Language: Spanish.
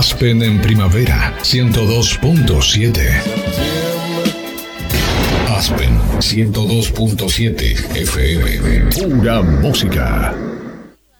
Aspen en primavera, 102.7. Aspen 102.7 FM. Pura música.